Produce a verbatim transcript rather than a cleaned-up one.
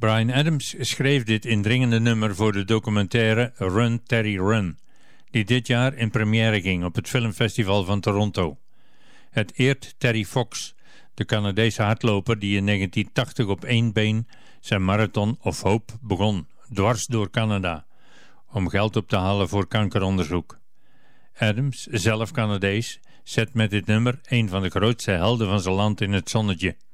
Bryan Adams schreef dit indringende nummer voor de documentaire Run Terry Run, die dit jaar in première ging op het filmfestival van Toronto. Het eert Terry Fox, de Canadese hardloper die in negentien tachtig op één been zijn Marathon of Hope begon, dwars door Canada, om geld op te halen voor kankeronderzoek. Adams, zelf Canadees, zet met dit nummer een van de grootste helden van zijn land in het zonnetje.